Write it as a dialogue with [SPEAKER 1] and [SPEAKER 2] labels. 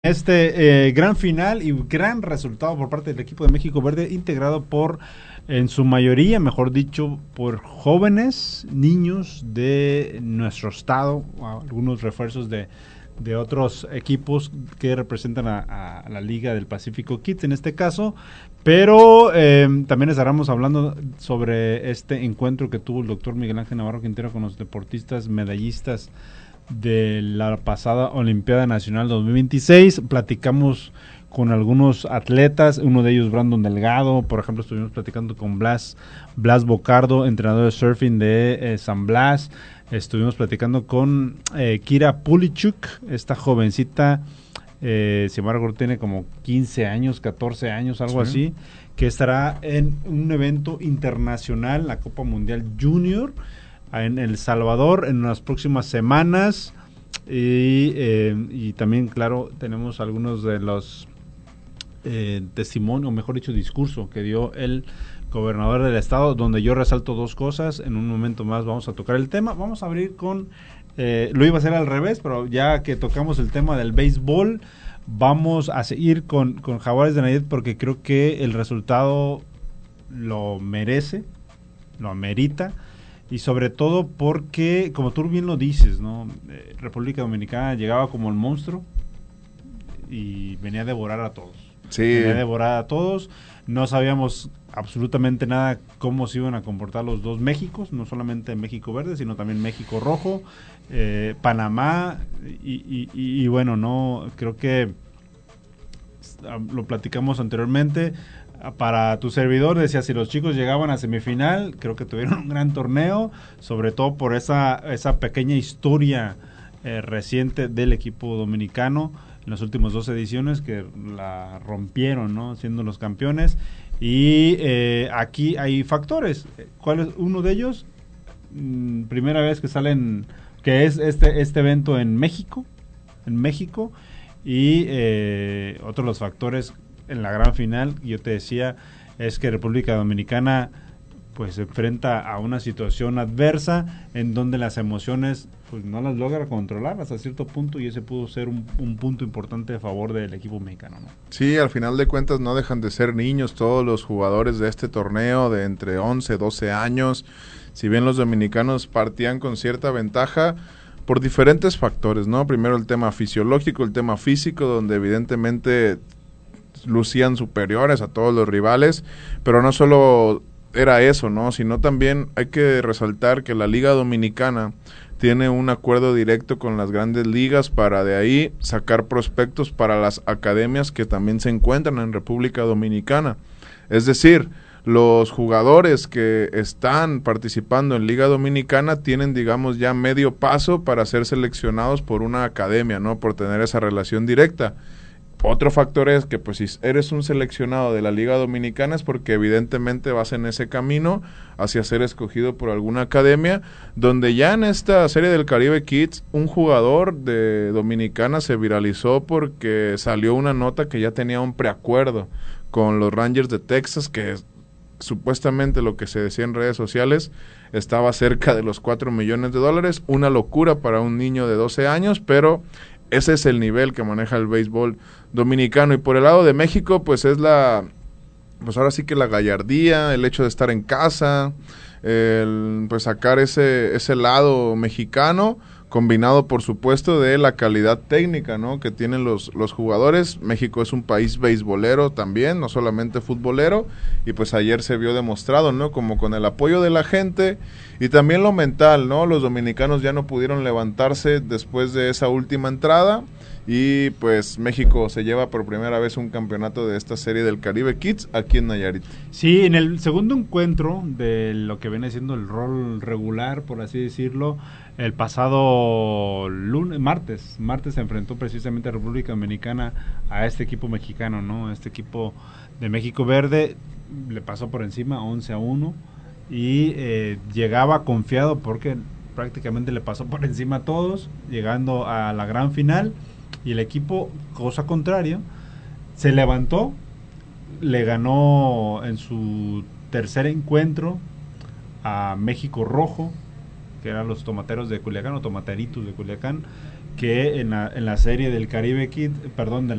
[SPEAKER 1] Gran final y gran resultado por parte del equipo de México Verde, integrado por, en su mayoría, mejor dicho, por jóvenes, niños de nuestro estado, algunos refuerzos de otros equipos que representan a la Liga del Pacífico Kids en este caso, pero también estaremos hablando sobre este encuentro que tuvo el doctor Miguel Ángel Navarro Quintero con los deportistas medallistas de la pasada Olimpiada Nacional 2026. Platicamos con algunos atletas, uno de ellos Brandon Delgado, por ejemplo estuvimos platicando con Blas Bocardo, entrenador de surfing de San Blas. Estuvimos platicando con Kira Pulichuk, esta jovencita, sin embargo tiene como 15 años, 14 años, algo así, que estará en un evento internacional, la Copa Mundial Junior, en El Salvador en las próximas semanas. Y también, claro, tenemos algunos de los testimonios, o mejor dicho, discurso que dio el gobernador del estado, donde yo resalto dos cosas. En un momento más vamos a tocar el tema. Vamos a abrir con, lo iba a hacer al revés, pero ya que tocamos el tema del béisbol, vamos a seguir con Jaguares de Nayarit, porque creo que el resultado lo merece, lo amerita. Y sobre todo porque, como tú bien lo dices, ¿no? República Dominicana llegaba como el monstruo y venía a devorar a todos.
[SPEAKER 2] Sí.
[SPEAKER 1] Venía a devorar a todos. No sabíamos absolutamente nada cómo se iban a comportar los dos Méxicos, no solamente México Verde, sino también México Rojo, Panamá, y bueno, no creo que lo platicamos anteriormente. Para tu servidor, decía, si los chicos llegaban a semifinal, creo que tuvieron un gran torneo, sobre todo por esa pequeña historia reciente del equipo dominicano en las últimas dos ediciones, que la rompieron, ¿no? Siendo los campeones. Y aquí hay factores. ¿Cuál es uno de ellos? Primera vez que salen, que es este evento en México, y otro de los factores en la gran final, yo te decía, es que República Dominicana pues se enfrenta a una situación adversa en donde las emociones pues no las logra controlar hasta cierto punto, y ese pudo ser un punto importante a favor del equipo mexicano, ¿no?
[SPEAKER 2] Sí, al final de cuentas no dejan de ser niños todos los jugadores de este torneo, de entre 11, 12 años. Si bien los dominicanos partían con cierta ventaja por diferentes factores, ¿no? Primero el tema fisiológico, el tema físico, donde evidentemente lucían superiores a todos los rivales, pero no solo era eso, ¿no? Sino también hay que resaltar que la Liga Dominicana tiene un acuerdo directo con las grandes ligas para de ahí sacar prospectos para las academias que también se encuentran en República Dominicana. Es decir, los jugadores que están participando en Liga Dominicana tienen, digamos, ya medio paso para ser seleccionados por una academia, ¿no? Por tener esa relación directa. Otro factor es que pues si eres un seleccionado de la Liga Dominicana es porque evidentemente vas en ese camino hacia ser escogido por alguna academia, donde ya en esta serie del Caribe Kids un jugador de Dominicana se viralizó porque salió una nota que ya tenía un preacuerdo con los Rangers de Texas, que supuestamente lo que se decía en redes sociales estaba cerca de los $4 millones, una locura para un niño de 12 años, pero ese es el nivel que maneja el béisbol dominicano. Y por el lado de México, pues es pues ahora sí que la gallardía, el hecho de estar en casa, pues sacar ese lado mexicano, combinado por supuesto de la calidad técnica, ¿no? Que tienen los jugadores. México es un país beisbolero también, no solamente futbolero, y pues ayer se vio demostrado, ¿no? Como con el apoyo de la gente y también lo mental, ¿no? Los dominicanos ya no pudieron levantarse después de esa última entrada, y pues México se lleva por primera vez un campeonato de esta serie del Caribe Kids aquí en Nayarit.
[SPEAKER 1] Sí, en el segundo encuentro de lo que viene siendo el rol regular, por así decirlo, el pasado martes se enfrentó precisamente a República Dominicana a este equipo mexicano, ¿no? Este equipo de México Verde le pasó por encima 11-1 y llegaba confiado porque prácticamente le pasó por encima a todos, llegando a la gran final, y el equipo, cosa contraria, se levantó, le ganó en su tercer encuentro a México Rojo, que eran los tomateros de Culiacán, o tomateritos de Culiacán, que en la serie del Caribe Kid, perdón, de